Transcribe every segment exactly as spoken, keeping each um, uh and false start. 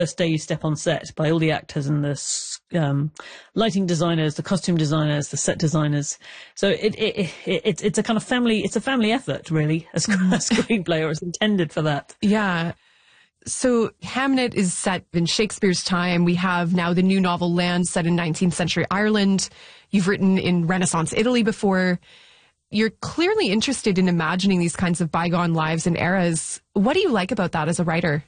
first day you step on set by all the actors and the um, lighting designers, the costume designers, the set designers. So it, it, it, it it's a kind of family, it's a family effort, really, a, a screenplay, or it's intended for that. Yeah. So Hamnet is set in Shakespeare's time. We have now the new novel Land, set in nineteenth century Ireland. You've written in Renaissance Italy before. You're clearly interested in imagining these kinds of bygone lives and eras. What do you like about that as a writer?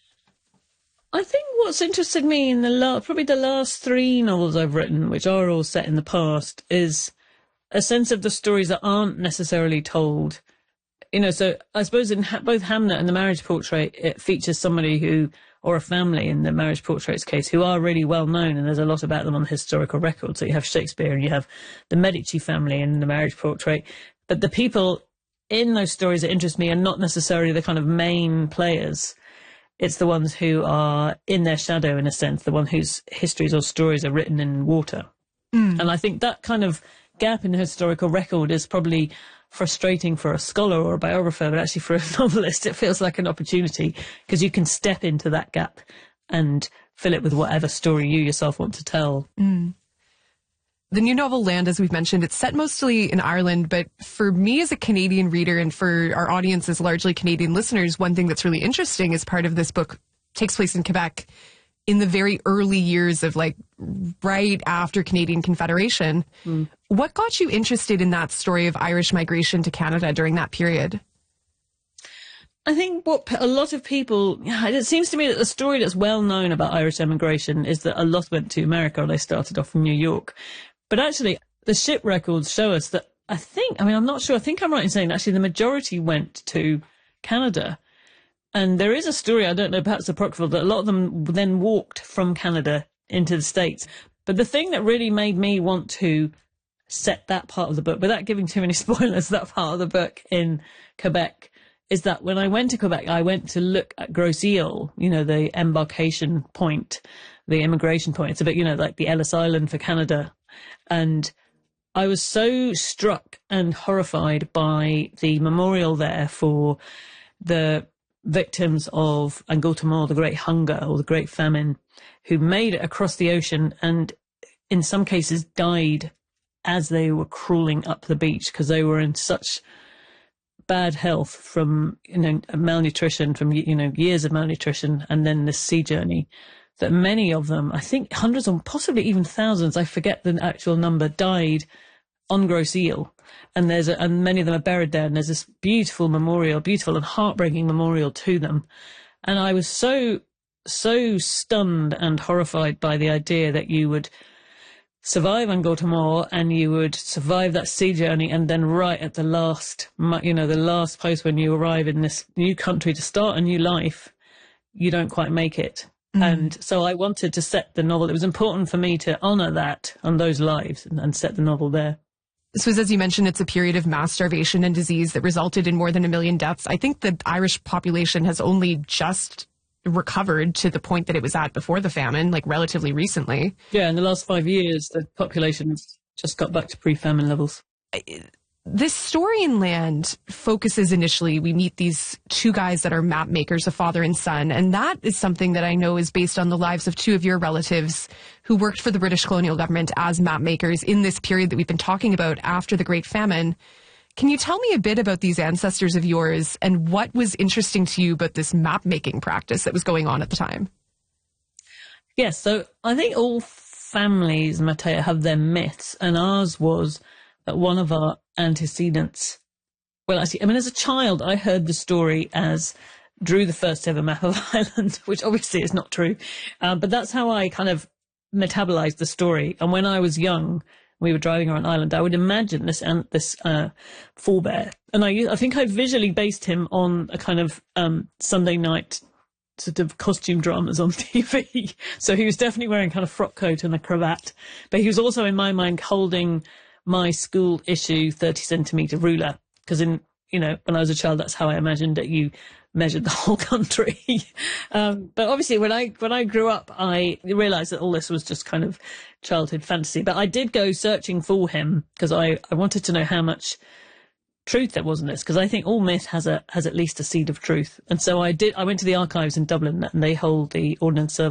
I think what's interested me in the la- probably the last three novels I've written, which are all set in the past, is a sense of the stories that aren't necessarily told. You know, so I suppose in ha- both Hamnet and The Marriage Portrait, it features somebody who, or a family in The Marriage Portrait's case, who are really well known, and there's a lot about them on the historical record. So you have Shakespeare and you have the Medici family in The Marriage Portrait. But the people in those stories that interest me are not necessarily the kind of main players. It's the ones who are in their shadow, in a sense, the one whose histories or stories are written in water. Mm. And I think that kind of gap in the historical record is probably frustrating for a scholar or a biographer, but actually for a novelist, it feels like an opportunity, because you can step into that gap and fill it with whatever story you yourself want to tell. Mm. The new novel Land, as we've mentioned, it's set mostly in Ireland, but for me as a Canadian reader and for our audience as largely Canadian listeners, one thing that's really interesting is part of this book takes place in Quebec in the very early years of, like, right after Canadian Confederation. Mm. What got you interested in that story of Irish migration to Canada during that period? I think what a lot of people, it seems to me that the story that's well known about Irish emigration is that a lot went to America, or they started off in New York. But actually, the ship records show us that, I think, I mean, I'm not sure, I think I'm right in saying actually the majority went to Canada. And there is a story, I don't know, perhaps apocryphal, that a lot of them then walked from Canada into the States. But the thing that really made me want to set that part of the book, without giving too many spoilers, that part of the book in Quebec, is that when I went to Quebec, I went to look at Grosse Ile, you know, the embarkation point, the immigration point. It's a bit, you know, like the Ellis Island for Canada. And I was so struck and horrified by the memorial there for the victims of Engultement, the Great Hunger or the Great Famine, who made it across the ocean and in some cases died as they were crawling up the beach because they were in such bad health from, you know, malnutrition, from, you know, years of malnutrition and then this sea journey, that many of them, I think hundreds or possibly even thousands, I forget the actual number, died on Grosse Ile. And there's a, and many of them are buried there, and there's this beautiful memorial, beautiful and heartbreaking memorial to them. And I was so, so stunned and horrified by the idea that you would survive Engultement and you would survive that sea journey, and then right at the last, you know, the last post when you arrive in this new country to start a new life, you don't quite make it. Mm. And so I wanted to set the novel. It was important for me to honour that and those lives and, and set the novel there. So as you mentioned, it's a period of mass starvation and disease that resulted in more than a million deaths. I think the Irish population has only just recovered to the point that it was at before the famine, like relatively recently. Yeah, in the last five years, the population has just got back to pre-famine levels. This story in Land focuses initially, we meet these two guys that are map makers, a father and son, and that is something that I know is based on the lives of two of your relatives who worked for the British colonial government as map makers in this period that we've been talking about after the Great Famine. Can you tell me a bit about these ancestors of yours and what was interesting to you about this map making practice that was going on at the time? Yes, so I think all families, Matea, have their myths, and ours was that one of our antecedents, well, actually, I mean, as a child, I heard the story as drew the first ever map of Ireland, which obviously is not true. Um, but that's how I kind of metabolized the story. And when I was young, we were driving around Ireland, I would imagine this and this uh, forebear. And I, I think I visually based him on a kind of um, Sunday night sort of costume dramas on T V. So he was definitely wearing kind of frock coat and a cravat. But he was also, in my mind, holding my school issue thirty centimetre ruler, because in, you know, when I was a child, that's how I imagined that you measured the whole country. um, but obviously when I, when I grew up, I realised that all this was just kind of childhood fantasy. But I did go searching for him because I, I wanted to know how much truth there was in this, because I think all myth has a has at least a seed of truth. And so I did. I went to the archives in Dublin, and they hold the Ordnance Survey